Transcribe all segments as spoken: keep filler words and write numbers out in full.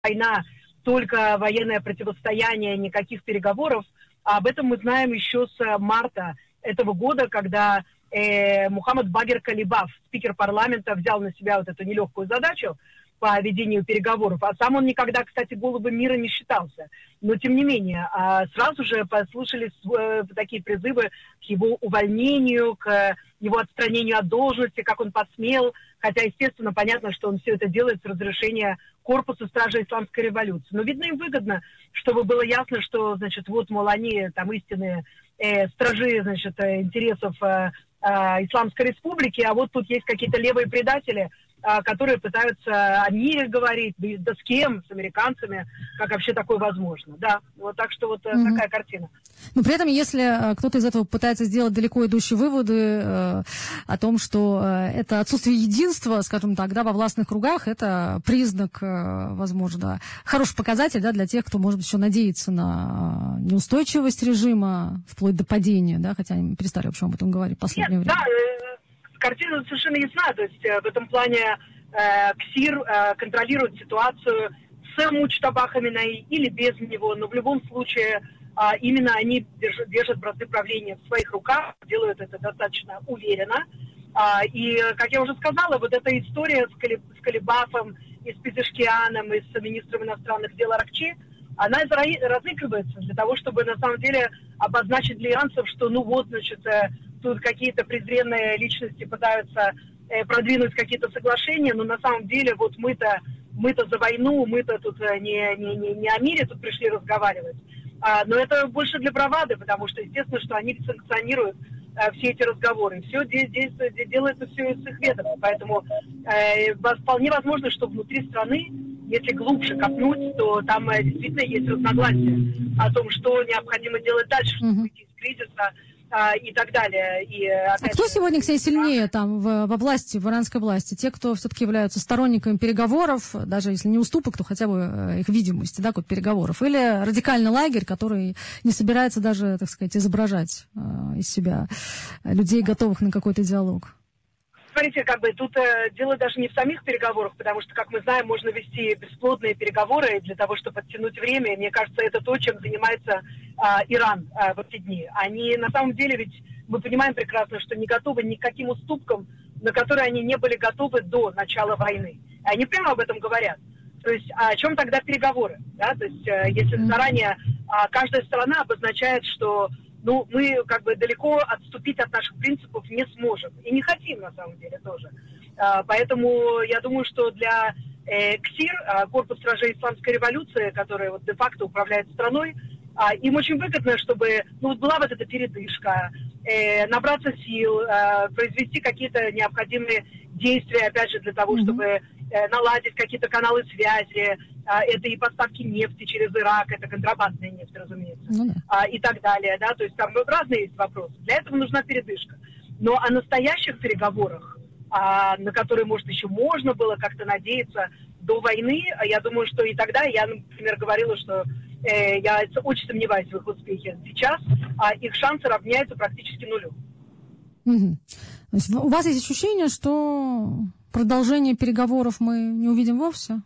война, только военное противостояние, никаких переговоров. А об этом мы знаем еще с марта этого года, когда э, Мухаммад Багир Калибаф, спикер парламента, взял на себя вот эту нелегкую задачу по ведению переговоров. А сам он никогда, кстати, голубым мира не считался. Но, тем не менее, сразу же послышались такие призывы к его увольнению, к его отстранению от должности, как он посмел. Хотя, естественно, понятно, что он все это делает с разрешения корпуса стражей исламской революции. Но, видно, им выгодно, чтобы было ясно, что, значит, вот, мол, они там истинные э, стражи, значит, интересов э, э, Исламской республики, а вот тут есть какие-то левые предатели, которые пытаются о мире говорить, да с кем, с американцами, как вообще такое возможно. Да, вот так что вот mm-hmm. такая картина. Но при этом, если кто-то из этого пытается сделать далеко идущие выводы э, о том, что э, это отсутствие единства, скажем так, да, во властных кругах, это признак, э, возможно, хороший показатель, да, для тех, кто, может быть, еще надеется на неустойчивость режима, вплоть до падения, да, хотя они перестали вообще об этом говорить в последнее Нет, время. Да, картина совершенно ясна, то есть э, в этом плане э, КСИР э, контролирует ситуацию с Муджтаба Хаминеи или без него, но в любом случае э, именно они держат, держат бразды правления в своих руках, делают это достаточно уверенно. Э, и, как я уже сказала, вот эта история с, Кали, с Калибафом и с Пезешкианом, и с министром иностранных дел Аракчи, она разыгрывается для того, чтобы на самом деле обозначить для иранцев, что ну вот, значит, э, тут какие-то презренные личности пытаются э, продвинуть какие-то соглашения, но на самом деле вот мы-то мы-то за войну, мы-то тут не, не, не, не о мире тут пришли разговаривать. А, но это больше для бравады, потому что естественно, что они санкционируют а, все эти разговоры. Все здесь, здесь делается все с их ведома. Поэтому э, вполне возможно, что внутри страны, если глубже копнуть, то там э, действительно есть разногласия о том, что необходимо делать дальше, чтобы выйти из кризиса, и так далее. И, а кто сегодня, кстати, сильнее там в, во власти, в иранской власти? Те, кто все-таки являются сторонниками переговоров, даже если не уступок, то хотя бы их видимости, да, какой-то переговоров? Или радикальный лагерь, который не собирается даже, так сказать, изображать э, из себя людей, готовых на какой-то диалог? Смотрите, как бы тут э, дело даже не в самих переговорах, потому что, как мы знаем, можно вести бесплодные переговоры для того, чтобы оттянуть время. И мне кажется, это то, чем занимается э, Иран э, в эти дни. Они на самом деле, ведь мы понимаем прекрасно, что не готовы ни к каким уступкам, на которые они не были готовы до начала войны. И они прямо об этом говорят. То есть о чем тогда переговоры? Да? То есть э, если заранее э, каждая сторона обозначает, что ну, мы как бы далеко отступить от наших принципов не сможем. И не хотим, на самом деле, тоже. А, поэтому я думаю, что для э, КСИР, а, корпус стражей Исламской революции, который вот де-факто управляет страной, а, им очень выгодно, чтобы ну, вот была вот эта передышка, э, набраться сил, э, произвести какие-то необходимые действия, опять же, для того, mm-hmm. чтобы э, наладить какие-то каналы связи. А, это и поставки нефти через Ирак, это контрабандная нефть, разумеется, mm-hmm. а, и так далее, да, то есть там вот разные есть вопросы. Для этого нужна передышка. Но о настоящих переговорах, а, на которые, может, еще можно было как-то надеяться до войны, я думаю, что и тогда, я, например, говорила, что э, я очень сомневаюсь в их успехе. Сейчас а, их шансы равняются практически нулю. Mm-hmm. То есть у вас есть ощущение, что продолжение переговоров мы не увидим вовсе?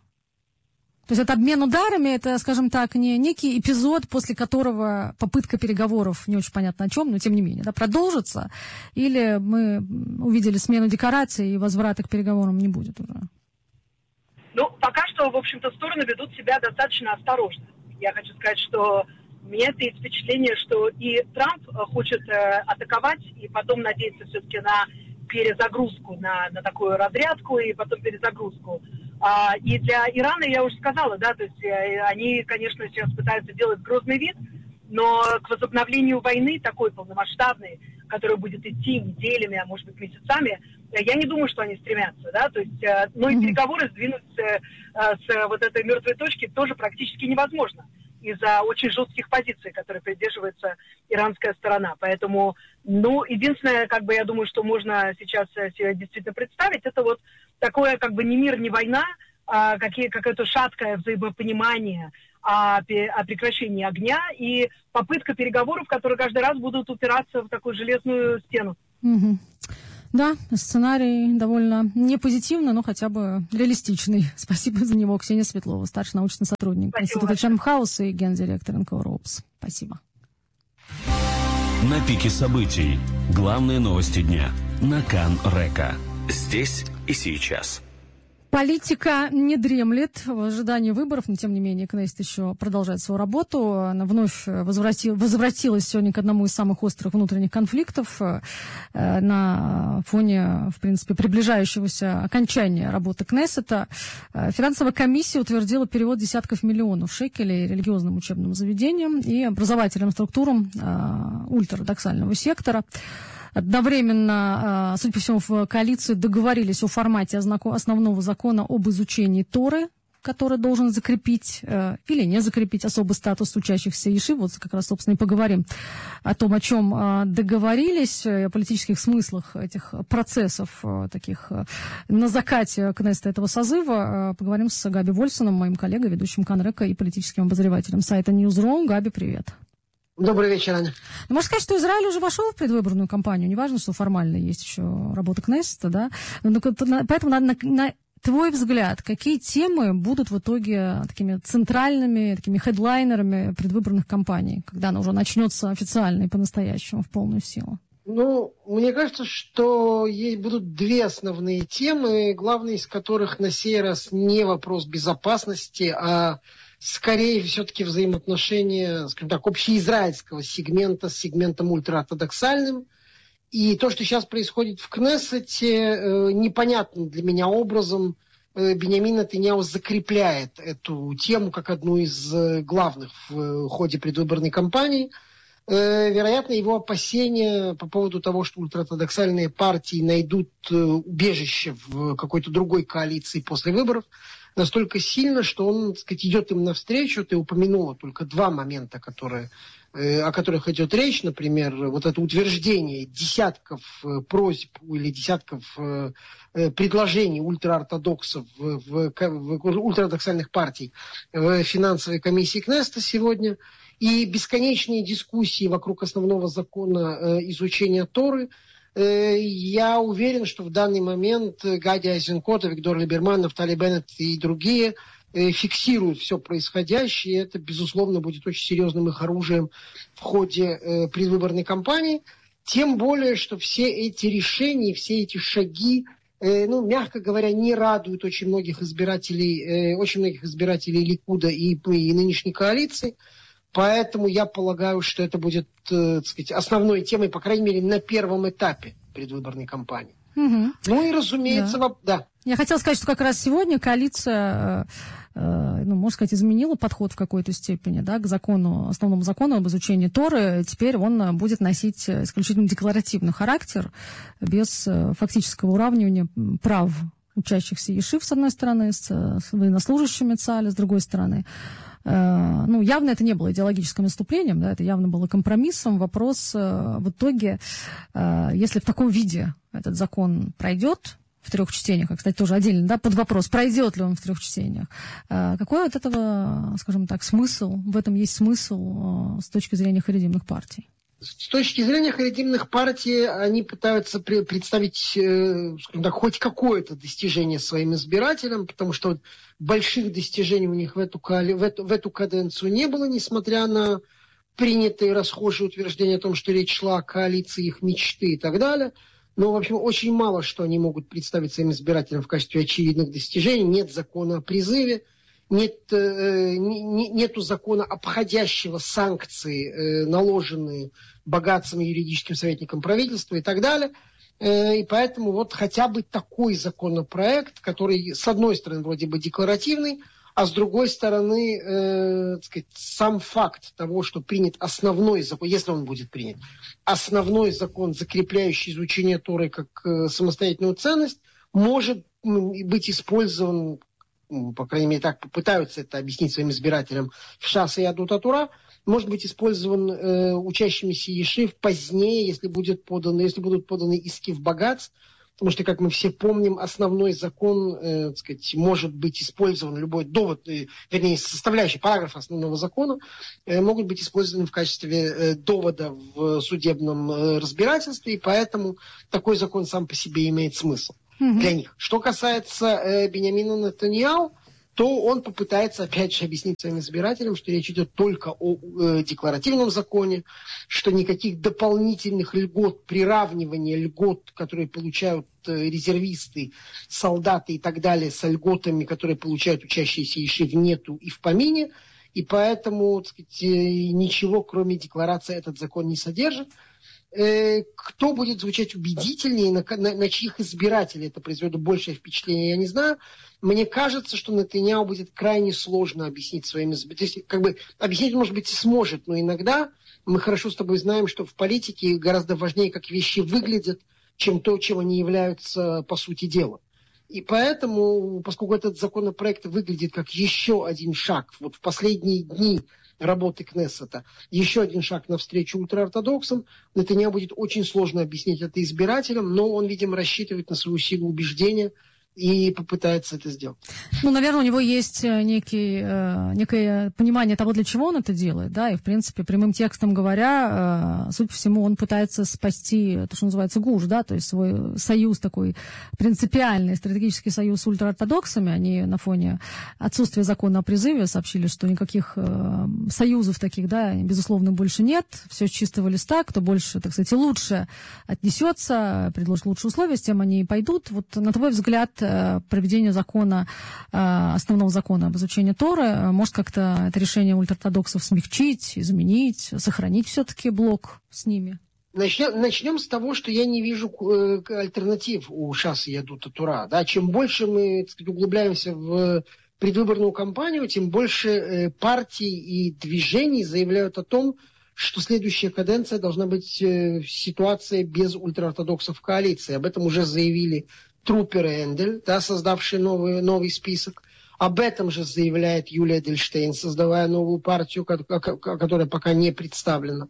То есть это обмен ударами, это, скажем так, не некий эпизод, после которого попытка переговоров, не очень понятно о чем, но тем не менее, да, продолжится, или мы увидели смену декораций и возврата к переговорам не будет уже? Ну, пока что, в общем-то, стороны ведут себя достаточно осторожно. Я хочу сказать, что у меня есть впечатление, что и Трамп хочет э, атаковать, и потом надеется все-таки на перезагрузку, на, на такую разрядку, и потом перезагрузку. А, и для Ирана, я уже сказала, да, то есть э, они, конечно, сейчас пытаются делать грозный вид, но к возобновлению войны, такой полномасштабной, которая будет идти неделями, а может быть месяцами, я не думаю, что они стремятся, да, то есть, э, но и переговоры сдвинуть э, с вот этой мертвой точки тоже практически невозможно из-за очень жестких позиций, которые придерживается иранская сторона. Поэтому, ну, единственное, как бы, я думаю, что можно сейчас себе действительно представить, это вот такое, как бы, не мир, не война, а какие, какое-то шаткое взаимопонимание о, о прекращении огня и попытка переговоров, которые каждый раз будут упираться в такую железную стену. Mm-hmm. Да, сценарий довольно не позитивный, но хотя бы реалистичный. Спасибо за него, Ксения Светлова, старший научный сотрудник Спасибо Института Чармхауса и гендиректор эн ка о РОУПС. Спасибо. На пике событий. Главные новости дня. На Кан-Река. Здесь и сейчас. Политика не дремлет в ожидании выборов, но тем не менее Кнессет еще продолжает свою работу. Она вновь возвратил, возвратилась сегодня к одному из самых острых внутренних конфликтов э, на фоне, в принципе, приближающегося окончания работы Кнессета. Э, финансовая комиссия утвердила перевод десятков миллионов шекелей религиозным учебным заведениям и образовательным структурам э, ультраортодоксального сектора. Одновременно, судя по всему, в коалиции договорились о формате основного закона об изучении Торы, который должен закрепить э, или не закрепить особый статус учащихся ешив. Вот как раз, собственно, и поговорим о том, о чем э, договорились, о политических смыслах этих процессов, э, таких э, на закате Кнессета этого созыва. Э, поговорим с Габи Вольсоном, моим коллегой, ведущим Кан-Река и политическим обозревателем сайта Newsroom. Габи, привет. Добрый вечер, Аня. Ну, можно сказать, что Израиль уже вошел в предвыборную кампанию. Неважно, что формально есть еще работа Кнессета, да. Но, поэтому на, на, на твой взгляд, какие темы будут в итоге такими центральными, такими хедлайнерами предвыборных кампаний, когда она уже начнется официально и по-настоящему в полную силу? Ну, мне кажется, что есть, будут две основные темы, главная из которых на сей раз не вопрос безопасности, а скорее все-таки взаимоотношения, скажем так, общеизраильского сегмента с сегментом ультраортодоксальным. И то, что сейчас происходит в Кнессете, непонятным для меня образом Биньямин Нетаньяху закрепляет эту тему как одну из главных в ходе предвыборной кампании. Вероятно, его опасения по поводу того, что ультраортодоксальные партии найдут убежище в какой-то другой коалиции после выборов, настолько сильно, что он, так сказать, идет им навстречу. Ты упомянула только два момента, которые, э, о которых идет речь. Например, вот это утверждение десятков э, просьб или десятков э, э, предложений ультраортодоксов в, в, в, в ультраортодоксальных партий в финансовой комиссии Кнессета сегодня. И бесконечные дискуссии вокруг основного закона э, изучения Торы. Я уверен, что в данный момент Гади Айзенкот, Виктор Либерман, Нафтали Беннет и другие фиксируют все происходящее. И это, безусловно, будет очень серьезным их оружием в ходе предвыборной кампании. Тем более, что все эти решения, все эти шаги, ну, мягко говоря, не радуют очень многих избирателей, очень многих избирателей Ликуда и, и нынешней коалиции. Поэтому я полагаю, что это будет, э, так сказать, основной темой, по крайней мере, на первом этапе предвыборной кампании. Угу. Ну и, разумеется, да. Воп... да. Я хотела сказать, что как раз сегодня коалиция, э, ну, можно сказать, изменила подход в какой-то степени, да, к закону, основному закону об изучении Торы. Теперь он будет носить исключительно декларативный характер, без э, фактического уравнивания прав учащихся ешив, с одной стороны, с, с военнослужащими ЦАЛя, с другой стороны. Ну, явно это не было идеологическим наступлением, да, это явно было компромиссом. Вопрос в итоге, если в таком виде этот закон пройдет в трех чтениях, а, кстати, тоже отдельно, да, под вопрос, пройдет ли он в трех чтениях, какой от этого, скажем так, смысл, в этом есть смысл с точки зрения харидимных партий? С точки зрения харидимных партий, они пытаются при, представить, э, скажем так, хоть какое-то достижение своим избирателям, потому что вот больших достижений у них в эту, в, эту, в эту каденцию не было, несмотря на принятые расхожие утверждения о том, что речь шла о коалиции их мечты и так далее. Но, в общем, очень мало что они могут представить своим избирателям в качестве очевидных достижений. Нет закона о призыве. Нет, э, не, нету закона, обходящего санкции, э, наложенные богатцам и юридическим советникам правительства и так далее. Э, и поэтому вот хотя бы такой законопроект, который, с одной стороны, вроде бы декларативный, а с другой стороны, э, так сказать, сам факт того, что принят основной закон, если он будет принят, основной закон, закрепляющий изучение Торы как э, самостоятельную ценность, может быть использован, по крайней мере, так попытаются это объяснить своим избирателям в ШАС и Ядут АТура, может быть использован э, учащимися ешив позднее, если, будет подано, если будут поданы иски в богатств потому что, как мы все помним, основной закон, э, так сказать, может быть использован, любой довод, э, вернее, составляющий параграф основного закона э, могут быть использованы в качестве э, довода в судебном э, разбирательстве, и поэтому такой закон сам по себе имеет смысл mm-hmm. для них. Что касается э, Биньямина Нетаньяху, то он попытается, опять же, объяснить своим избирателям, что речь идет только о э, декларативном законе, что никаких дополнительных льгот, приравнивания льгот, которые получают э, резервисты, солдаты и так далее, с льготами, которые получают учащиеся ешив, нету и в помине, и поэтому, так сказать, э, ничего, кроме декларации, этот закон не содержит. Э, кто будет звучать убедительнее, на, на, на чьих избирателей это произведет большее впечатление, я не знаю. Мне кажется, что Нетаньяху будет крайне сложно объяснить своим избирателям. То есть, как бы, объяснить, может быть, и сможет, но иногда мы хорошо с тобой знаем, что в политике гораздо важнее, как вещи выглядят, чем то, чем они являются по сути дела. И поэтому, поскольку этот законопроект выглядит как еще один шаг, вот в последние дни работы Кнессета, еще один шаг навстречу ультраортодоксам, Нетаньяху будет очень сложно объяснить это избирателям, но он, видимо, рассчитывает на свою силу убеждения и попытается это сделать. Ну, наверное, у него есть некий, э, некое понимание того, для чего он это делает, да, и, в принципе, прямым текстом говоря, э, судя по всему, он пытается спасти то, что называется гуш, да, то есть свой союз такой принципиальный, стратегический союз с ультраортодоксами. Они на фоне отсутствия закона о призыве сообщили, что никаких э, союзов таких, да, безусловно, больше нет, все с чистого листа, кто больше, так сказать, лучше отнесется, предложит лучшие условия, с тем они и пойдут. Вот, на твой взгляд, проведение закона, основного закона об изучении Торы, может как-то это решение ультраортодоксов смягчить, изменить, сохранить все-таки блок с ними? Начнем, начнем с того, что я не вижу э, альтернатив у Шас и Ядута Тора. Да? Чем больше мы, так сказать, углубляемся в предвыборную кампанию, тем больше э, партий и движений заявляют о том, что следующая каденция должна быть э, ситуация без ультраортодоксов в коалиции. Об этом уже заявили Трупер и Эндель, да, создавшие новый, новый список. Об этом же заявляет Юлия Эдельштейн, создавая новую партию, которая пока не представлена.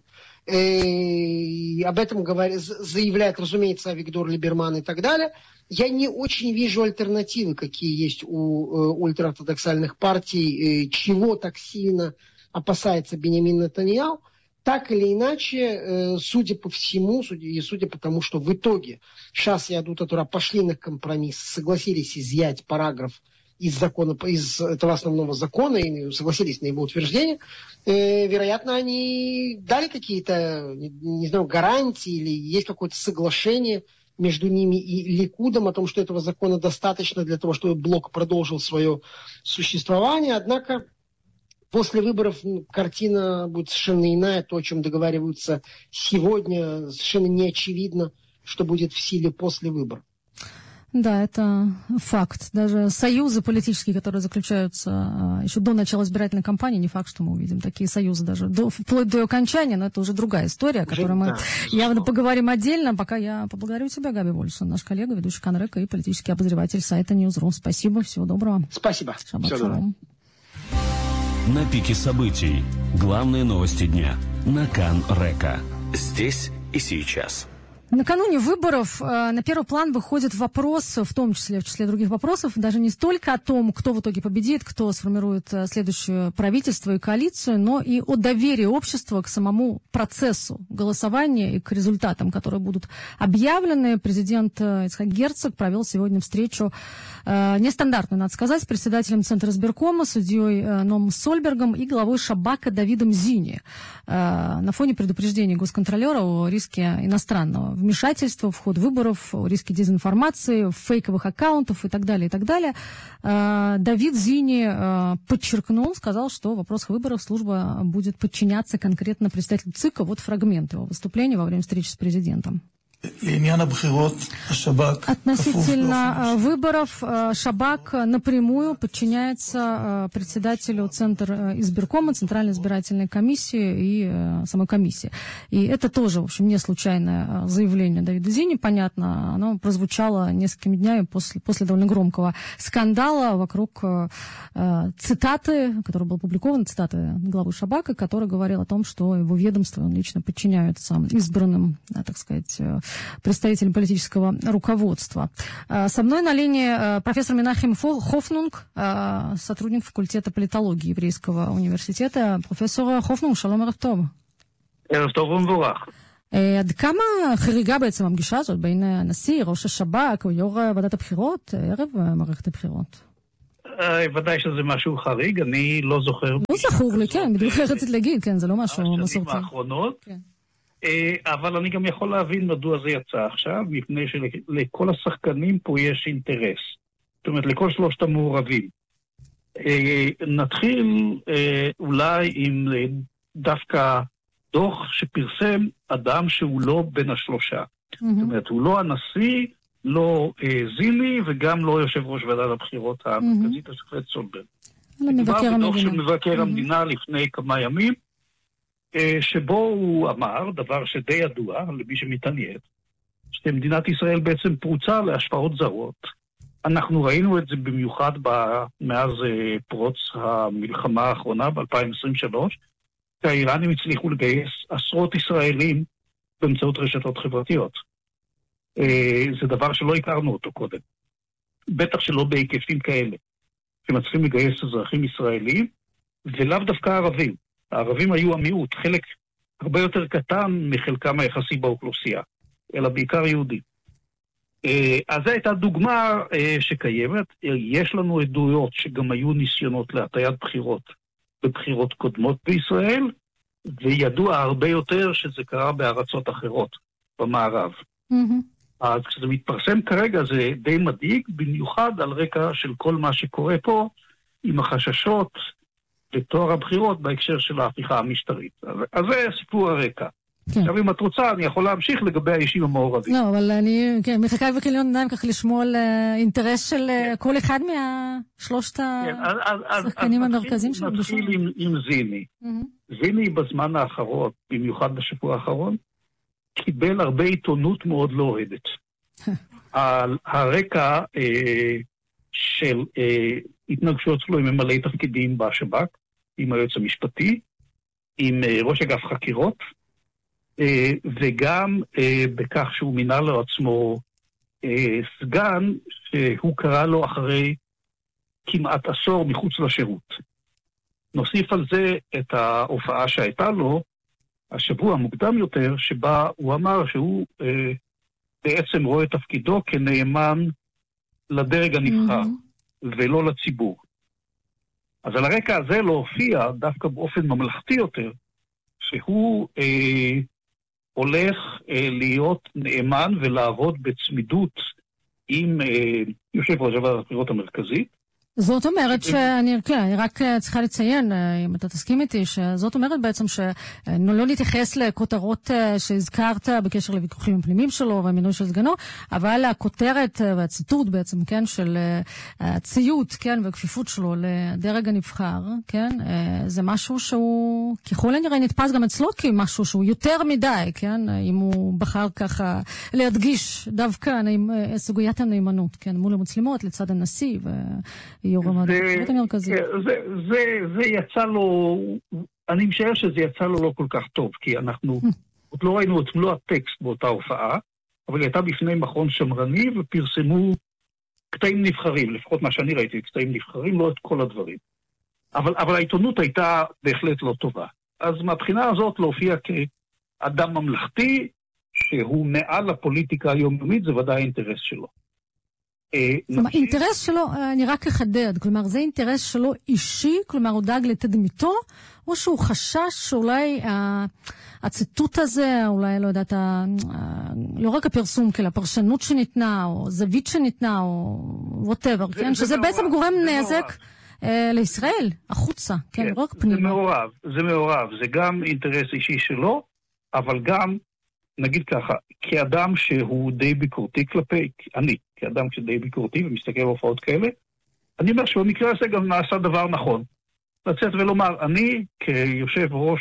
И об этом говорит, заявляет, разумеется, Авигдор Либерман и так далее. Я не очень вижу альтернативы, какие есть у ультраортодоксальных партий, чего так сильно опасается Биньямин Нетаньяху. Так или иначе, судя по всему, и судя по тому, что в итоге Шас и Ядута Тора пошли на компромисс, согласились изъять параграф из закона, из этого основного закона и согласились на его утверждение, э, вероятно, они дали какие-то, не, не знаю, гарантии или есть какое-то соглашение между ними и Ликудом о том, что этого закона достаточно для того, чтобы блок продолжил свое существование. Однако после выборов картина будет совершенно иная. То, о чем договариваются сегодня, совершенно не очевидно, что будет в силе после выборов. Да, это факт. Даже союзы политические, которые заключаются еще до начала избирательной кампании, не факт, что мы увидим такие союзы даже до, вплоть до ее окончания, но это уже другая история, о которой мы да, явно поговорим отдельно. Пока я поблагодарю тебя, Габи Вольфсон, наш коллега, ведущий Кан Река и политический обозреватель сайта Newsroom. Спасибо, всего доброго. Спасибо. Шаббат шалом. На пике событий. Главные новости дня. На Кан Река. Здесь и сейчас. Накануне выборов э, на первый план выходит вопрос, в том числе, в числе других вопросов, даже не столько о том, кто в итоге победит, кто сформирует э, следующее правительство и коалицию, но и о доверии общества к самому процессу голосования и к результатам, которые будут объявлены. Президент э, Ицхак Герцог провел сегодня встречу э, нестандартную, надо сказать, с председателем Центра избиркома, судьей э, Ном Сольбергом и главой Шабака Давидом Зини э, на фоне предупреждений госконтролера о риске иностранного вмешательства в ход выборов, о риске дезинформации, фейковых аккаунтов и так далее, и так далее. Давид Зини подчеркнул, сказал, что в вопросах выборов служба будет подчиняться конкретно представителю ЦИКа. Вот фрагмент его выступления во время встречи с президентом. Относительно выборов Шабак напрямую подчиняется председателю Центра избиркома, Центральной избирательной комиссии и самой комиссии. И это тоже, в общем, не случайное заявление Давида Зини, понятно. Оно прозвучало несколькими днями после, после довольно громкого скандала вокруг э, цитаты, которая была опубликована, цитаты главы Шабака, который говорил о том, что его ведомство, он лично подчиняется избранным, так сказать, представителем политического руководства. Со мной на линии профессор Менахем Хофнунг, сотрудник факультета политологии Еврейского университета. Профессор Хофнунг, шалом ערב טוב. ערב טוב ומבורך. עד כמה חריגה בעצם הפגישה הזאת בין הנשיא, ראש השב"כ או יו"ר ועדת הבחירות ערב מערכת הבחירות? ודאי שזה משהו חריג, אני לא זוכר... לא זכור לי, כן, בדיוק רציתי להגיד, כן, זה לא משהו מסורתי. בשנים האחרונות, אבל אני גם יכול להבין מדוע זה יצא עכשיו, מפני שלכל השחקנים פה יש אינטרס. זאת אומרת, לכל שלושת המעורבים. נתחיל אולי עם דווקא דוח שפרסם אדם שהוא לא בין השלושה. זאת אומרת, הוא לא הנשיא, לא זיני וגם לא יושב ראש ועדת הבחירות המרכזית, השופט סולברג. מדובר בדוח של מבקר המדינה לפני כמה ימים, שבו הוא אמר, דבר שדי ידוע למי שמתעניין, שמדינת ישראל בעצם פרוצה להשפעות זרות. אנחנו ראינו את זה במיוחד מאז פרוץ המלחמה האחרונה ב-אלפיים עשרים ושלוש, האיראנים הצליחו לגייס עשרות ישראלים באמצעות רשתות חברתיות. זה דבר שלא הכרנו אותו קודם. בטח שלא בהיקפים כאלה. שמצליחים לגייס אזרחים ישראלים, ולאו דווקא ערבים. הערבים היו המיעוט, חלק הרבה יותר קטן מחלקם היחסי באוכלוסייה, אלא בעיקר יהודים. אז זו הייתה דוגמה שקיימת. יש לנו עדויות שגם היו ניסיונות להטיית בחירות בבחירות קודמות בישראל, וידוע הרבה יותר שזה קרה בארצות אחרות במערב. Mm-hmm. אז כשזה מתפרסם כרגע זה די מדאיג, במיוחד על רקע של כל מה שקורה פה, עם החששות לתואר הבחירות בהקשר של ההפיכה המשטרית. אז, אז זה סיפור הרקע. כן. עכשיו אם את רוצה, אני יכול להמשיך לגבי האישים המעורבים. לא, אבל אני כן, מחכה וכליון עיניים ככה לשמוע על אינטרס של כן. כל אחד מהשלושת כן, השחקנים המרכזיים שלו. נתחיל עם, עם זיני. Mm-hmm. זיני בזמן האחרון, במיוחד בשבוע האחרון, קיבל הרבה עיתונות מאוד לא אוהדת. על הרקע אה, של אה, התנגשויות שלו עם ממלאי תפקידים בשב"כ, עם היועץ המשפטי, עם אה, ראש אגף חקירות, אה, וגם אה, בכך שהוא מינה לו עצמו אה, סגן, שהוא קרא לו אחרי כמעט עשור מחוץ לשירות. נוסיף על זה את ההופעה שהייתה לו, השבוע מוקדם יותר, שבה הוא אמר שהוא אה, בעצם רואה את תפקידו כנאמן לדרג הנבחר, mm-hmm. ולא לציבור. אז על הרקע הזה לא הופיע, דווקא באופן ממלכתי יותר, שהוא אה, הולך אה, להיות נאמן ולעבוד בצמידות עם אה, יושב ראש ועדת הבחירות המרכזית, זאת אומרת שאני כן, אני רק צריכה לציין, אם אתה תסכים איתי, שזאת אומרת בעצם שלא נתייחס לכותרות שהזכרת בקשר לוויכוחים הפנימיים שלו והמינוי של סגנו, אבל הכותרת והציטוט בעצם, כן, של הציות, כן, והכפיפות שלו לדרג הנבחר, כן, זה משהו שהוא ככל הנראה נתפס גם אצלו כמשהו שהוא יותר מדי, כן, אם הוא בחר ככה להדגיש דווקא סוגיית הנאמנות, כן, מול המצלמות לצד הנשיא ו... זה, זה, זה, זה יצא לו, אני משער שזה יצא לו לא כל כך טוב, כי אנחנו עוד לא ראינו את מלוא הטקסט באותה הופעה, אבל הייתה בפני מכון שמרני ופרסמו קטעים נבחרים, לפחות מה שאני ראיתי, קטעים נבחרים, לא את כל הדברים. אבל, אבל העיתונות הייתה בהחלט לא טובה. אז מהבחינה הזאת להופיע כאדם ממלכתי, שהוא מעל הפוליטיקה היומיומית, זה ודאי האינטרס שלו. האינטרס שלו, אני רק אחדד, כלומר זה אינטרס שלו אישי, כלומר הוא דאג לתדמיתו, או שהוא חשש שאולי הציטוט הזה, אולי לא יודעת, לא רק הפרסום, אלא הפרשנות שניתנה, או זווית שניתנה, או whatever, כן? שזה בעצם גורם נזק לישראל, החוצה, כן? רק פנימה. זה מעורב, זה מעורב, זה גם אינטרס אישי שלו, אבל גם נגיד ככה, כאדם שהוא די ביקורתי כלפי, אני, כאדם שדי ביקורתי ומסתכל בהופעות כאלה, אני אומר שבמקרה הזה גם נעשה דבר נכון. לצאת ולומר, אני כיושב ראש,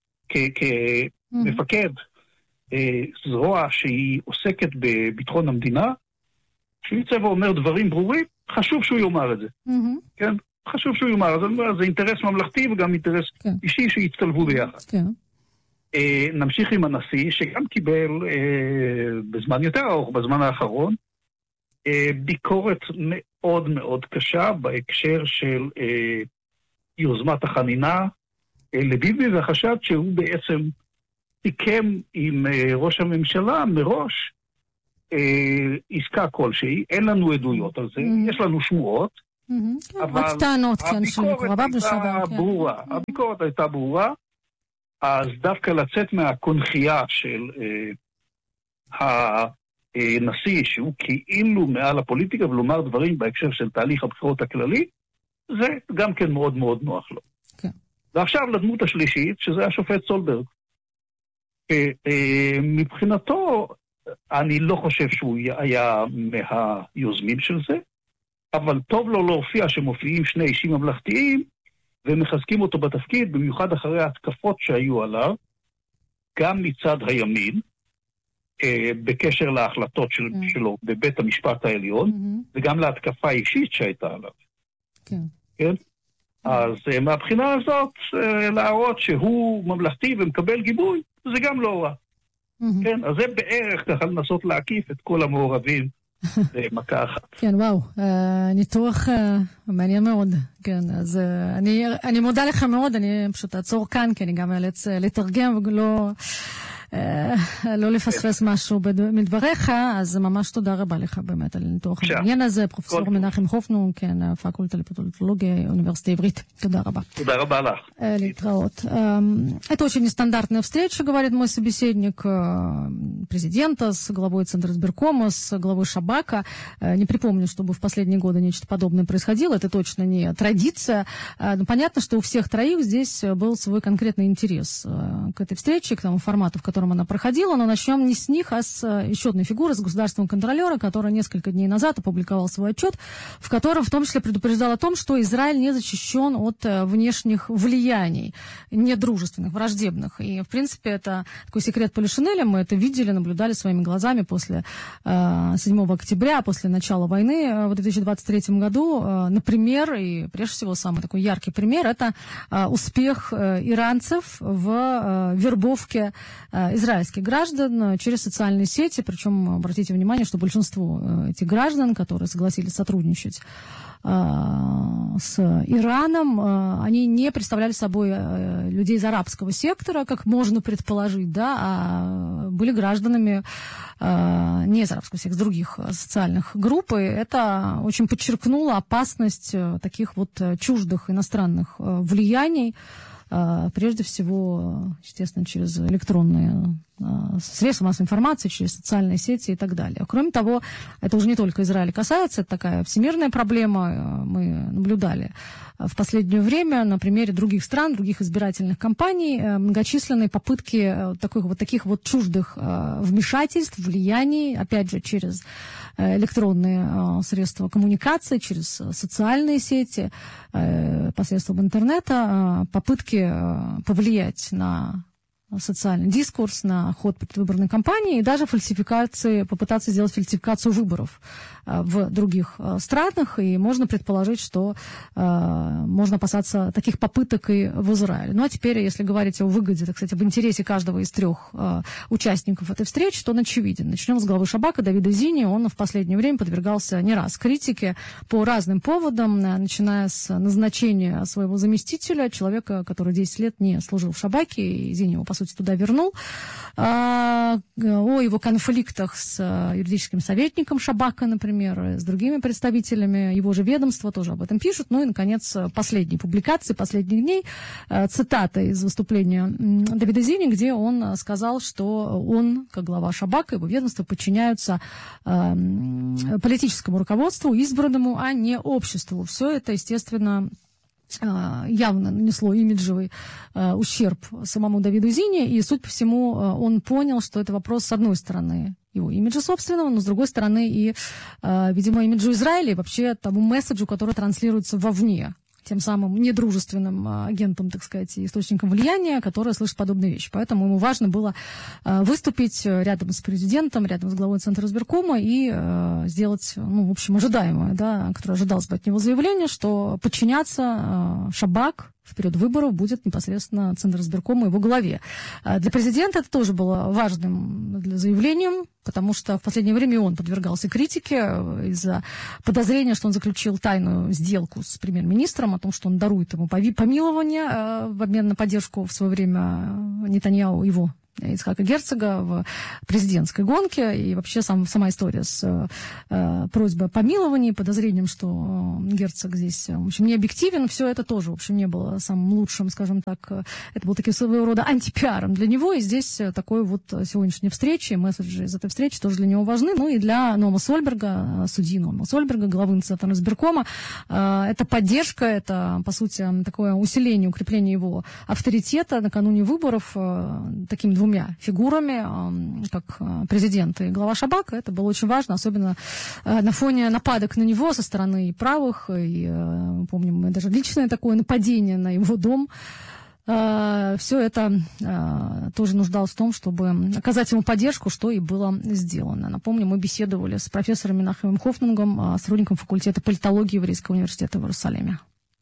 כמפקד, זרוע שהיא עוסקת בביטחון המדינה, שהוא יצא ואומר דברים ברורים, חשוב שהוא יאמר את זה. כן? חשוב שהוא יאמר, אז זה אינטרס ממלכתי וגם אינטרס אישי שיצטלבו ביחד. נמשיך עם הנשיא, שגם קיבל בזמן יותר ארוך, בזמן האחרון, ביקורת מאוד מאוד קשה בהקשר של יוזמת החנינה לביבי, והחשד שהוא בעצם סיכם עם ראש הממשלה מראש עסקה כלשהי. אין לנו עדויות על זה, יש לנו שמועות, אבל הביקורת הייתה ברורה. הביקורת הייתה ברורה, אז דווקא לצאת מהקונחייה של הנשיא, שהוא כאילו מעל הפוליטיקה, ולומר דברים בהקשר של תהליך הבחירות הכללי, זה גם כן מאוד מאוד נוח לו. כן. ועכשיו לדמות השלישית, שזה השופט סולברג. מבחינתו, אני לא חושב שהוא היה מהיוזמים של זה, אבל טוב לו להופיע שמופיעים שני אישים ממלכתיים, ומחזקים אותו בתפקיד, במיוחד אחרי ההתקפות שהיו עליו, גם מצד הימין, בקשר להחלטות של, mm-hmm. שלו בבית המשפט העליון, mm-hmm. וגם להתקפה אישית שהייתה עליו. כן. כן? Mm-hmm. אז מהבחינה הזאת, להראות שהוא ממלכתי ומקבל גיבוי, זה גם לא רע. Mm-hmm. כן? אז זה בערך ככה לנסות להקיף את כל המעורבים במכה אחת. כן, וואו, ניתוח מעניין מאוד. כן, אז אני, אני מודה לך מאוד, אני פשוט אעצור כאן, כי אני גם אאלץ לתרגם ולא... לא לפספס משהו מדבריך, אז ממש תודה רבה לך באמת על ניתוח המעניין הזה. פרופסור מנחם חופנונג, כן, הפקולטה לפתולוגיה, האוניברסיטה העברית. Туда раба. Туда раба, да. Литраот. Это очень нестандартная встреча, говорит мой собеседник, президента с главой Центра избиркома, с главой Шабака. Не припомню, чтобы в последние годы нечто подобное происходило. Это точно не традиция. Но понятно, что у всех троих здесь был свой конкретный интерес к этой встрече, к тому формату, в котором она проходила. Но начнем не с них, а с еще одной фигуры, с государственного контролера, который несколько дней назад опубликовал свой отчет, в котором в том числе предупреждал о том, что Израиль не защищен от внешних влияний, недружественных, враждебных. И, в принципе, это такой секрет Полишинеля. Мы это видели, наблюдали своими глазами после седьмого октября, после начала войны в две тысячи двадцать третьем году. Например, и прежде всего самый такой яркий пример, это успех иранцев в вербовке израильских граждан через социальные сети. Причем, обратите внимание, что большинство этих граждан, которые согласились сотрудничать с Ираном, они не представляли собой людей из арабского сектора, как можно предположить, да, а были гражданами не из арабского сектора, из других социальных групп. И это очень подчеркнуло опасность таких вот чуждых иностранных влияний, прежде всего, естественно, через электронные средства массовой информации, через социальные сети и так далее. Кроме того, это уже не только Израиль касается, это такая всемирная проблема. Мы наблюдали в последнее время на примере других стран, других избирательных кампаний многочисленные попытки таких вот, таких вот чуждых вмешательств, влияний, опять же, через электронные средства коммуникации, через социальные сети, посредством интернета, попытки повлиять на социальный дискурс, на ход предвыборной кампании и даже фальсификации, попытаться сделать фальсификацию выборов в других странах. И можно предположить, что э, можно опасаться таких попыток и в Израиле. Ну а теперь, если говорить о выгоде, так сказать, об интересе каждого из трех э, участников этой встречи, то он очевиден. Начнем с главы Шабака Давида Зини. Он в последнее время подвергался не раз критике по разным поводам, начиная с назначения своего заместителя, человека, который десять лет не служил в Шабаке, и Зини его, по сути, туда вернул, о его конфликтах с юридическим советником Шабака, например, с другими представителями его же ведомства тоже об этом пишут. Ну и, наконец, последние публикации последних дней, цитата из выступления Давида Зини, где он сказал, что он, как глава Шабака, его ведомство подчиняются политическому руководству, избранному, а не обществу. Все это, естественно, явно нанесло имиджевый э, ущерб самому Давиду Зини, и, суть по всему, э, он понял, что это вопрос, с одной стороны, его имиджа собственного, но, с другой стороны, и, э, видимо, имиджу Израиля, и вообще тому месседжу, который транслируется вовне, тем самым недружественным агентом, так сказать, источником влияния, который слышит подобные вещи. Поэтому ему важно было э, выступить рядом с президентом, рядом с главой Центра избиркома и э, сделать, ну, в общем, ожидаемое, да, которое ожидалось бы от него заявление, что подчиняться э, Шабак в период выборов будет непосредственно Центр избиркома и его главе. Для президента это тоже было важным заявлением, потому что в последнее время он подвергался критике из-за подозрения, что он заключил тайную сделку с премьер-министром о том, что он дарует ему помилование в обмен на поддержку в свое время Нетаньяху, его Ицхака Герцога в президентской гонке, и вообще сам, сама история с э, просьбой о помиловании, подозрением, что э, Герцог здесь, в общем, не объективен, все это тоже, в общем, не было самым лучшим, скажем так, э, это был таким своего рода антипиаром для него, и здесь э, такой вот сегодняшней встречи, месседжи из этой встречи тоже для него важны, ну и для Ноама Сольберга, э, судьи Ноама Сольберга, главы Центра избиркома, э, это поддержка, это, по сути, такое усиление, укрепление его авторитета накануне выборов э, таким двумя двумя фигурами, как президент и глава Шабака. Это было очень важно, особенно на фоне нападок на него со стороны и правых, и, помним, даже личное такое нападение на его дом. Все это тоже нуждалось в том, чтобы оказать ему поддержку, что и было сделано. Напомню, мы беседовали с профессором Менахемом Хофнингом, сотрудником факультета политологии Еврейского университета в Иерусалиме.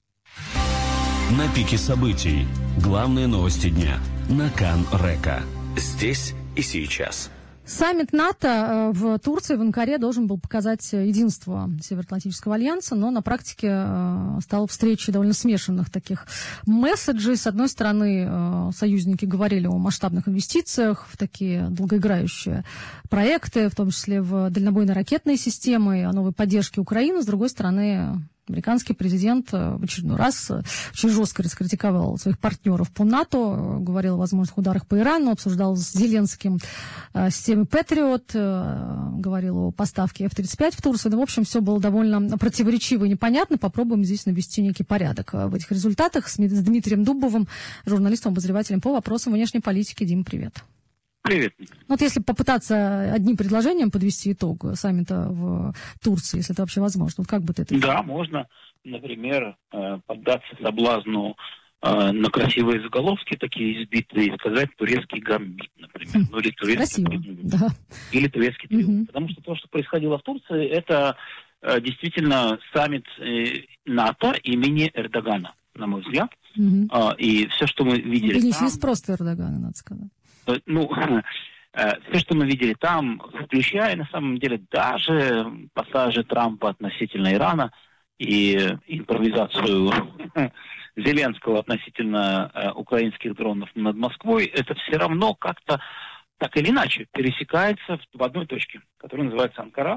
На пике событий. Главные новости дня. На Кан Река. Здесь и сейчас. Саммит НАТО в Турции, в Анкаре, должен был показать единство Североатлантического альянса, но на практике стал встречей довольно смешанных таких месседжей. С одной стороны, союзники говорили о масштабных инвестициях в такие долгоиграющие проекты, в том числе в дальнобойные ракетные системы, о новой поддержке Украины. С другой стороны, американский президент в очередной раз очень жестко раскритиковал своих партнеров по НАТО, говорил о возможных ударах по Ирану, обсуждал с Зеленским системы Патриот, говорил о поставке эф тридцать пять в Турцию. Ну, в общем, все было довольно противоречиво и непонятно. Попробуем здесь навести некий порядок в этих результатах с Дмитрием Дубовым, журналистом-обозревателем по вопросам внешней политики. Дима, привет. Привет. Вот если попытаться одним предложением подвести итог саммита в Турции, если это вообще возможно, вот как бы ты это делал? Да, можно, например, поддаться соблазну на красивые заголовки, такие избитые, и сказать турецкий гамбит, например. Ну, или турецкий Красиво, да. Или турецкий триумф. Угу. Потому что то, что происходило в Турции, это действительно саммит НАТО имени Эрдогана, на мой взгляд. Угу. И все, что мы видели ну, там... не просто Эрдогана, надо сказать. Ну, все, что мы видели там, включая, на самом деле, даже пассажи Трампа относительно Ирана и импровизацию Зеленского относительно украинских дронов над Москвой, это все равно как-то так или иначе пересекается в одной точке, которая называется Анкара.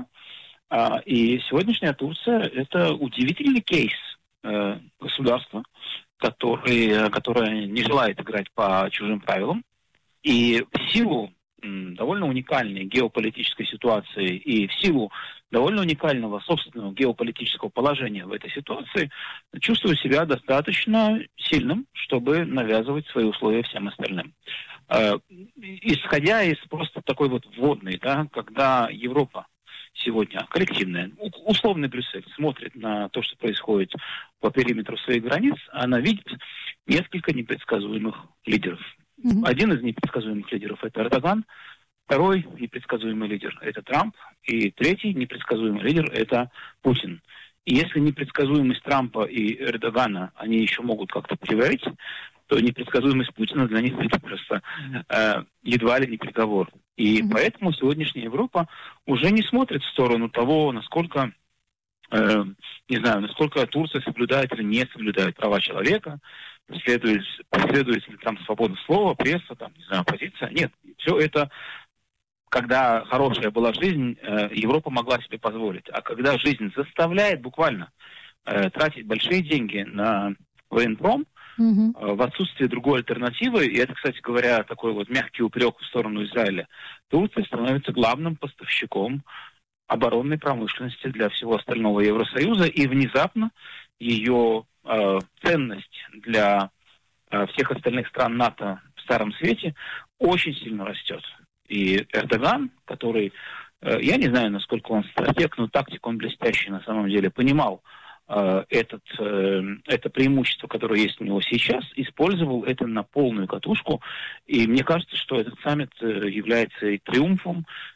И сегодняшняя Турция – это удивительный кейс государства, который, которое не желает играть по чужим правилам. И в силу м, довольно уникальной геополитической ситуации и в силу довольно уникального собственного геополитического положения в этой ситуации чувствую себя достаточно сильным, чтобы навязывать свои условия всем остальным. Э, исходя из просто такой вот вводной, да, когда Европа сегодня коллективная, условный Брюссель смотрит на то, что происходит по периметру своих границ, она видит несколько непредсказуемых лидеров. Mm-hmm. Один из непредсказуемых лидеров – это Эрдоган, второй непредсказуемый лидер – это Трамп, и третий непредсказуемый лидер – это Путин. И если непредсказуемость Трампа и Эрдогана они еще могут как-то переварить, то непредсказуемость Путина для них это просто э, едва ли не приговор. И mm-hmm. поэтому сегодняшняя Европа уже не смотрит в сторону того, насколько, э, не знаю, насколько Турция соблюдает или не соблюдает права человека, Следует, следует ли там свобода слова, пресса, там, не знаю, оппозиция. Нет, все это, когда хорошая была жизнь, Европа могла себе позволить. А когда жизнь заставляет буквально э, тратить большие деньги на военпром, mm-hmm. э, в отсутствие другой альтернативы, и это, кстати говоря, такой вот мягкий упрек в сторону Израиля, Турция становится главным поставщиком оборонной промышленности для всего остального Евросоюза, и внезапно ее э, ценность для э, всех остальных стран НАТО в Старом Свете очень сильно растет. И Эрдоган, который, э, я не знаю, насколько он стратег, но тактик он блестящий на самом деле, понимал э, этот, э, это преимущество, которое есть у него сейчас, использовал это на полную катушку. И мне кажется, что этот саммит э, является и триумфом,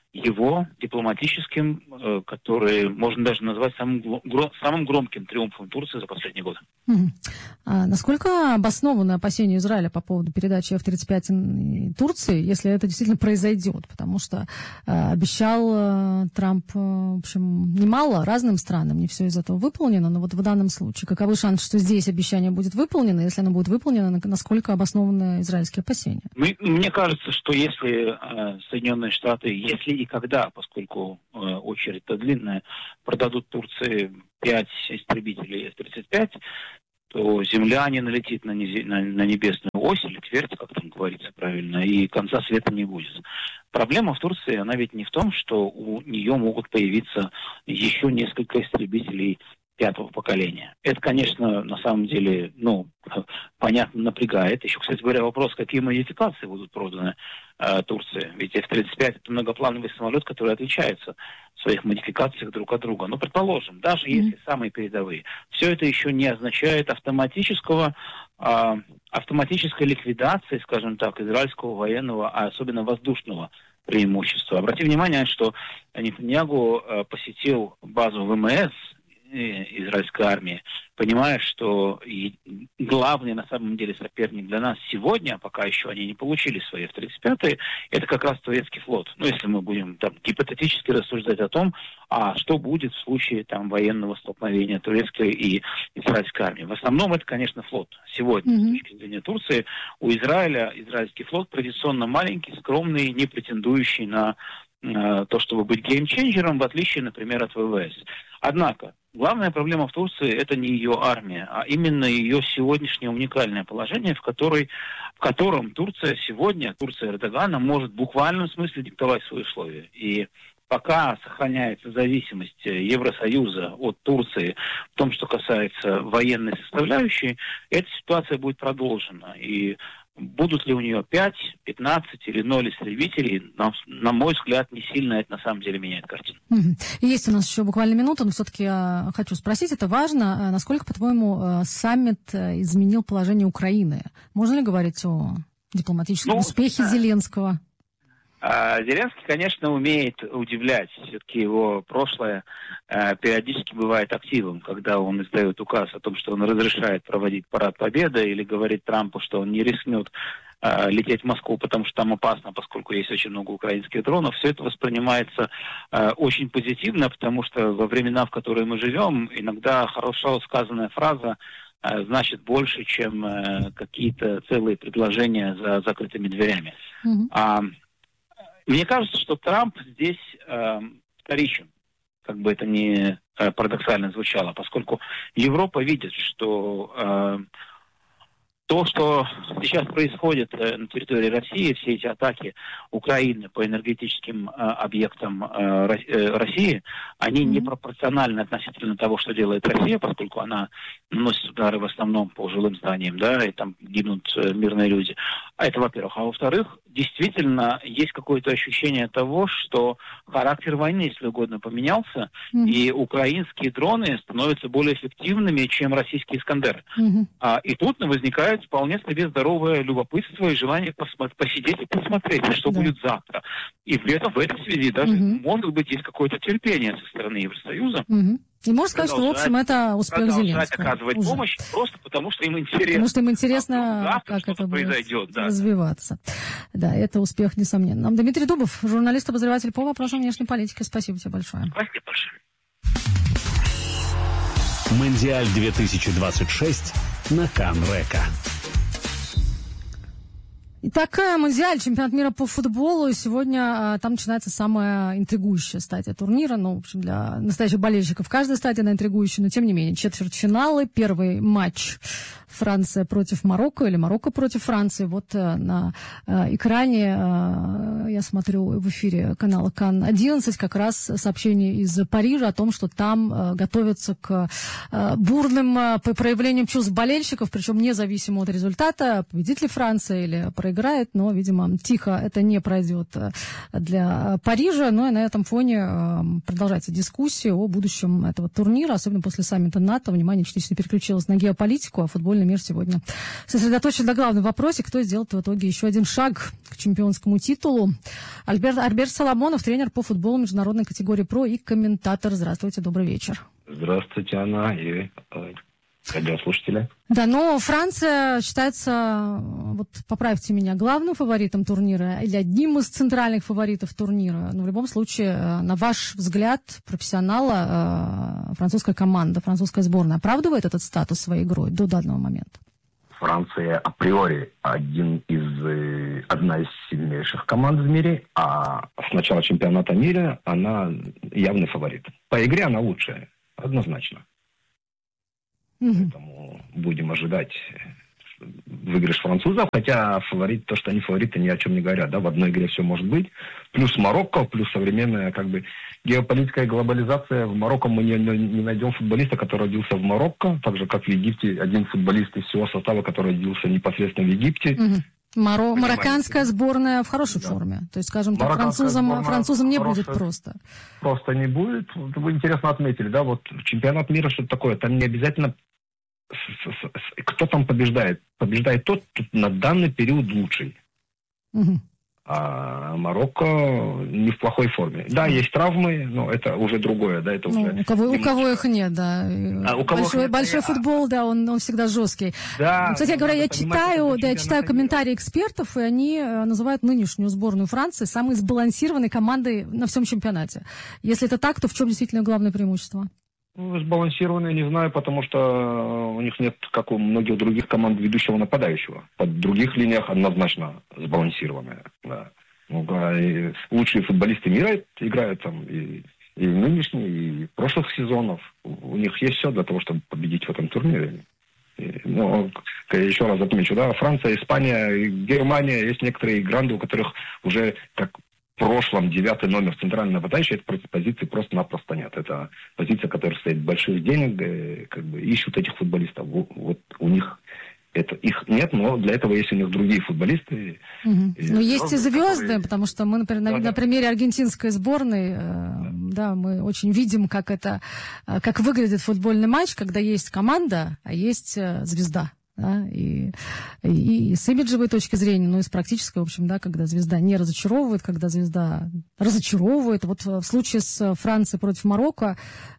его дипломатическим, э, который можно даже назвать самым, гро- самым громким триумфом Турции за последние годы. Mm-hmm. А насколько обоснованы опасения Израиля по поводу передачи эф тридцать пять Турции, если это действительно произойдет? Потому что э, обещал э, Трамп, э, в общем, немало разным странам, не все из этого выполнено, но вот в данном случае каковы шансы, что здесь обещание будет выполнено? Если оно будет выполнено, насколько обоснованы израильские опасения? Мне кажется, что если э, Соединенные Штаты, если и когда, поскольку э, очередь-то длинная, продадут Турции пять истребителей эф тридцать пять, то Земля не налетит на, нези, на, на небесную ось, или твердь, как там говорится правильно, и конца света не будет. Проблема в Турции, она ведь не в том, что у нее могут появиться еще несколько истребителей пятого поколения. Это, конечно, на самом деле, ну, понятно, напрягает. Еще, кстати говоря, вопрос, какие модификации будут проданы э, Турции. Ведь эф тридцать пять это многоплановый самолет, который отличается в своих модификациях друг от друга. Но, предположим, даже mm-hmm. если самые передовые, все это еще не означает автоматического, э, автоматической ликвидации, скажем так, израильского военного, а особенно воздушного преимущества. Обратите внимание, что Нетаньяху э, посетил базу вэ эм эс израильской армии, понимая, что и главный на самом деле соперник для нас сегодня, пока еще они не получили свои эф тридцать пять, это как раз турецкий флот. Ну, если мы будем там гипотетически рассуждать о том, а что будет в случае там военного столкновения турецкой и израильской армии. В основном это, конечно, флот. Сегодня, mm-hmm. с точки зрения Турции, у Израиля израильский флот традиционно маленький, скромный, не претендующий на э, то, чтобы быть геймченджером, в отличие, например, от вэ вэ эс. Однако, главная проблема в Турции – это не ее армия, а именно ее сегодняшнее уникальное положение, в, которой, в котором Турция сегодня, Турция Эрдогана, может в буквальном смысле диктовать свои условия. И пока сохраняется зависимость Евросоюза от Турции в том, что касается военной составляющей, эта ситуация будет продолжена. И будут ли у нее пять, пятнадцать или ноль истребителей, на, на мой взгляд, не сильно это на самом деле меняет картину. Угу. Есть у нас еще буквально минута, но все-таки я хочу спросить, это важно, насколько, по-твоему, саммит изменил положение Украины? Можно ли говорить о дипломатическом ну, успехе да. Зеленского? Зеленский, конечно, умеет удивлять. Все-таки его прошлое э, периодически бывает активом, когда он издает указ о том, что он разрешает проводить парад Победы, или говорит Трампу, что он не рискнет э, лететь в Москву, потому что там опасно, поскольку есть очень много украинских дронов. Все это воспринимается э, очень позитивно, потому что во времена, в которые мы живем, иногда хорошо сказанная фраза э, значит больше, чем э, какие-то целые предложения за закрытыми дверями. Mm-hmm. А, Мне кажется, что Трамп здесь э, вторичен, как бы это ни э, парадоксально звучало, поскольку Европа видит, что э, то, что сейчас происходит э, на территории России, все эти атаки Украины по энергетическим э, объектам э, России, они mm-hmm. непропорциональны относительно того, что делает Россия, поскольку она наносит удары в основном по жилым зданиям, да, и там гибнут э, мирные люди. А это, во-первых. А во-вторых, действительно есть какое-то ощущение того, что характер войны, если угодно, поменялся, mm-hmm. и украинские дроны становятся более эффективными, чем российские «Искандеры». Mm-hmm. А, и тут возникает вполне себе здоровое любопытство и желание посмотри, посидеть и посмотреть, что да. будет завтра. И в этом, в этой связи даже, mm-hmm. может быть, есть какое-то терпение со стороны Евросоюза. Mm-hmm. И можно сказать, что, в общем, это успех Зеленского. Оказывать уже. Помощь просто потому, что им интересно. Потому что им интересно, завтра как это будет произойдет, да. развиваться. Да, это успех, несомненно. Нам Дмитрий Дубов, журналист-обозреватель по вопросам внешней политики. Спасибо тебе большое. Спасибо большое. Мондиаль две тысячи двадцать шесть на Кан Река. Итак, Мондиаль, чемпионат мира по футболу. Сегодня а, там начинается самая интригующая стадия турнира. Ну, в общем, для настоящих болельщиков каждая стадия она интригующая, но тем не менее. Четвертьфиналы, первый матч Франция против Марокко или Марокко против Франции. Вот а, на а, экране а, я смотрю в эфире канала Кан одиннадцать как раз сообщение из Парижа о том, что там а, готовятся к а, бурным а, проявлениям чувств болельщиков, причем независимо от результата, победит ли Франция или проиграет. Играет, но, видимо, тихо это не пройдет для Парижа. Но и на этом фоне продолжается дискуссия о будущем этого турнира, особенно после саммита НАТО. Внимание частично переключилось на геополитику, а футбольный футбольный мир сегодня сосредоточен на главном вопросе, кто сделает в итоге еще один шаг к чемпионскому титулу. Альберт, Альберт Соломонов, тренер по футболу международной категории ПРО и комментатор. Здравствуйте, добрый вечер. Здравствуйте, Анна и радиослушатели. Да, но Франция считается, вот поправьте меня, главным фаворитом турнира или одним из центральных фаворитов турнира. Но в любом случае, на ваш взгляд, профессионала, французская команда, французская сборная оправдывает этот статус своей игрой до данного момента? Франция априори один из, одна из сильнейших команд в мире, а с начала чемпионата мира она явный фаворит. По игре она лучшая, однозначно. Mm-hmm. Поэтому будем ожидать выигрыш французов, хотя фаворит, то, что они фавориты, ни о чем не говорят. Да? В одной игре все может быть. Плюс Марокко, плюс современная как бы геополитика и глобализация. В Марокко мы не, не найдем футболиста, который родился в Марокко, так же, как в Египте один футболист из всего состава, который родился непосредственно в Египте. Mm-hmm. Маро... Марокканская сборная в хорошей да. форме. То есть, скажем так, французам, французам не будет просто. Просто не будет. Вы интересно отметили, да, вот чемпионат мира, что-то такое, там не обязательно кто там побеждает. Побеждает тот, кто на данный период лучший. Угу. А Марокко не в плохой форме. Да, есть травмы, но это уже другое, да, это ну, уже... У кого, у кого их нет, да. А, у кого большой, нет, большой футбол, да, он, он всегда жесткий. Да, кстати говоря, я читаю, да, я читаю комментарии экспертов, и они называют нынешнюю сборную Франции самой сбалансированной командой на всем чемпионате. Если это так, то в чем действительно главное преимущество? Ну, сбалансированные не знаю, потому что у них нет, как у многих других команд, ведущего нападающего. Под других линиях однозначно сбалансированная. Да. Ну, и лучшие футболисты мира играют там и, и нынешние, и прошлых сезонов. У них есть все для того, чтобы победить в этом турнире. И, но, еще раз отмечу, да, Франция, Испания, Германия, есть некоторые гранды, у которых уже как в прошлом девятый номер центрального нападающего, этой позиции просто-напросто нет. Это позиция, которая стоит больших денег, как бы ищут этих футболистов. Вот у них это их нет, но для этого есть у них другие футболисты. Угу. И но есть и звезды, которые... потому что мы, например, на, да, на примере аргентинской сборной, да. да, мы очень видим, как это, как выглядит футбольный матч, когда есть команда, а есть звезда. Да, и, и, и с имиджевой точки зрения, но и с практической, в общем, да, когда звезда не разочаровывает, когда звезда разочаровывает. Вот в случае с Францией против Марокко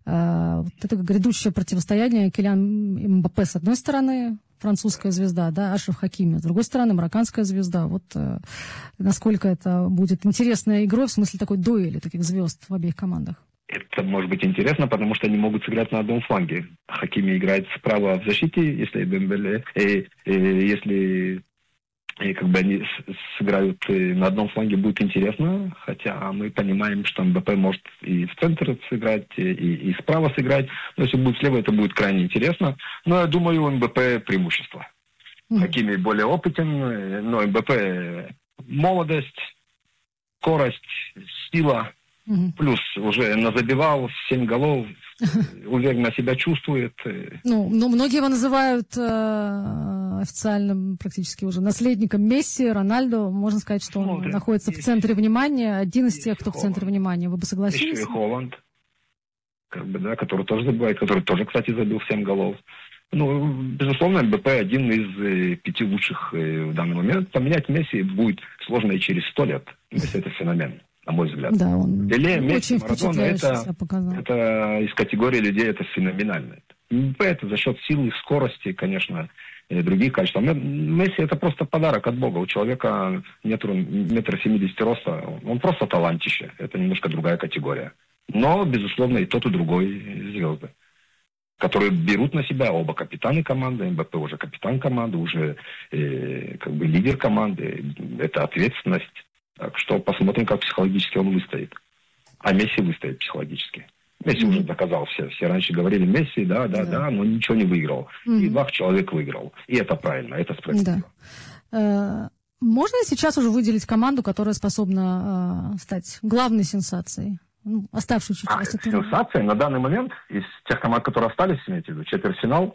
э, вот это грядущее противостояние Килиан Мбаппе с одной стороны, французская звезда, да, Ашраф Хакими, с другой стороны, марокканская звезда. Вот э, насколько это будет интересной игрой, в смысле такой дуэли таких звезд в обеих командах. Это может быть интересно, потому что они могут сыграть на одном фланге. Хакими играет справа в защите, если Дембеле, и, и если и как бы они сыграют на одном фланге, будет интересно. Хотя мы понимаем, что МБП может и в центр сыграть, и, и справа сыграть. Но если будет слева, это будет крайне интересно. Но я думаю, у МБП преимущество. Mm-hmm. Хакими более опытен, но МБП молодость, скорость, сила. Угу. Плюс уже назабивал семь голов, уверенно себя чувствует. Ну, ну многие его называют э, официально практически уже наследником Месси, Рональдо. Можно сказать, что он ну, находится есть, в центре внимания, один из тех, кто Холланд. В центре внимания. Вы бы согласились? Еще и Холланд, как бы, да, который тоже забивает, который тоже, кстати, забил семь голов. Ну, безусловно, МБП один из э, пяти лучших э, в данный момент. Поменять Месси будет сложно и через сто лет. Месси это феномен. На мой взгляд. Да, он Пеле, Месси, Марадона, это, это из категории людей, это феноменально. МБП это за счет силы, скорости, конечно, и других качеств. Месси это просто подарок от Бога. У человека нет метра семидесяти роста, он просто талантище. Это немножко другая категория. Но, безусловно, и тот, и другой звезды, которые берут на себя оба капитаны команды. МБП уже капитан команды, уже э, как бы лидер команды. Это ответственность. Так что посмотрим, как психологически он выстоит. А Месси выстоит психологически. Месси mm-hmm. уже доказал. Все, все раньше говорили Месси, да, да, да, да, но ничего не выиграл. Mm-hmm. И два человек выиграл. И это правильно, это справедливо. Да. Можно сейчас уже выделить команду, которая способна стать главной сенсацией? Ну, оставшуюся часть. А, сенсация на данный момент из тех команд, которые остались, имеете в виду, четвертьфинал?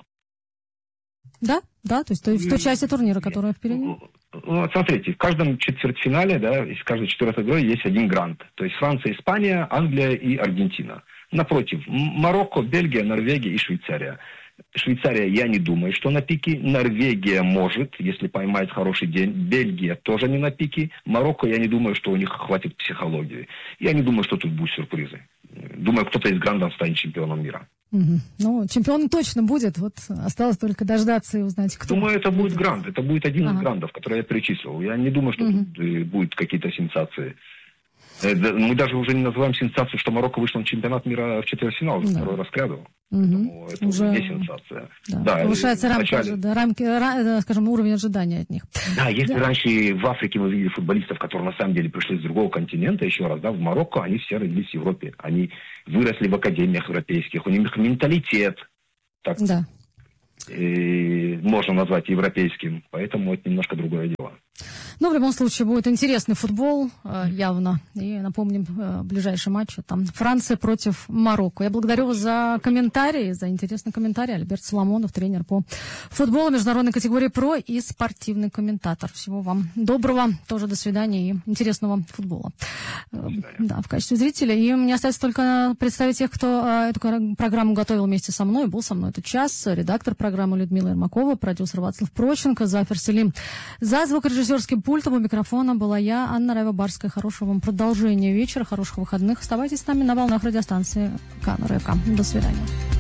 Да, да, то есть то, в той части турнира, которая впереди. Ну, смотрите, в каждом четвертьфинале, да, из каждой четвертой игры есть один грант. То есть Франция, Испания, Англия и Аргентина. Напротив, Марокко, Бельгия, Норвегия и Швейцария. Швейцария, я не думаю, что на пике. Норвегия может, если поймает хороший день. Бельгия тоже не на пике. Марокко, я не думаю, что у них хватит психологии. Я не думаю, что тут будут сюрпризы. Думаю, кто-то из грандов станет чемпионом мира. Угу. Ну, чемпион точно будет. Вот осталось только дождаться и узнать, кто. Думаю, это будет гранд. Это будет один ага. из грандов, который я перечислил. Я не думаю, что угу. тут будут какие-то сенсации. Мы даже уже не называем сенсацией, что Марокко вышло на чемпионат мира в четвертьфинал, да. второй раз кряду. Угу. Это уже не сенсация. Да. Да, повышается рамки, начале... да, рамки, ра, скажем, уровень ожидания от них. Да, если да. раньше в Африке мы видели футболистов, которые на самом деле пришли с другого континента, еще раз, да, в Марокко, они все родились в Европе. Они выросли в академиях европейских, у них менталитет, так да. и можно назвать европейским, поэтому это немножко другое дело. Ну, в любом случае, будет интересный футбол, явно. И напомним, ближайший матч, там Франция против Марокко. Я благодарю вас за комментарии, за интересный комментарий. Альберт Соломонов, тренер по футболу международной категории ПРО и спортивный комментатор. Всего вам доброго, тоже до свидания и интересного футбола. Да, в качестве зрителя. И мне остается только представить тех, кто эту программу готовил вместе со мной, был со мной этот час. Редактор программы Людмила Ермакова, продюсер Вацлав Проченко, Зафер Селим. За звукорежиссерским пультом у микрофона была я, Анна Раева-Барская. Хорошего вам продолжения вечера, хороших выходных. Оставайтесь с нами на волнах радиостанции КАН РК. До свидания.